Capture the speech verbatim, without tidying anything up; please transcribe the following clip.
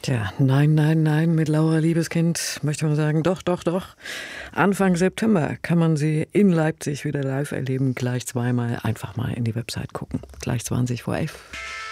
Tja, nein, nein, nein, mit Laura Liebeskind möchte man sagen, doch, doch, doch. Anfang September kann man sie in Leipzig wieder live erleben. Gleich zweimal, einfach mal in die Website gucken. Gleich zwanzig vor elf.